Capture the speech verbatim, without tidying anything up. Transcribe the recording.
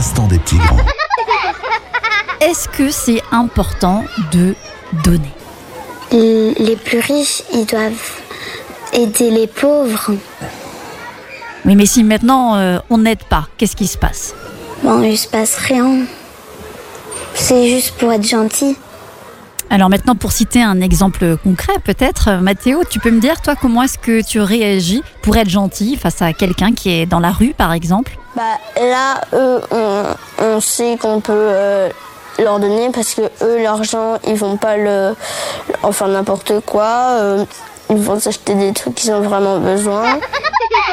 l'instant des petits grands. Est-ce que c'est important de donner ? Les plus riches, ils doivent aider les pauvres. Oui, mais si maintenant euh, on n'aide pas, qu'est-ce qui se passe ? Bon, il se passe rien. C'est juste pour être gentil. Alors maintenant, pour citer un exemple concret, peut-être, Mathéo, tu peux me dire, toi, comment est-ce que tu réagis pour être gentil face à quelqu'un qui est dans la rue, par exemple ? Bah là, eux, on, on sait qu'on peut euh, leur donner parce que eux, l'argent, ils vont pas le, enfin n'importe quoi. Euh, ils vont s'acheter des trucs qu'ils ont vraiment besoin.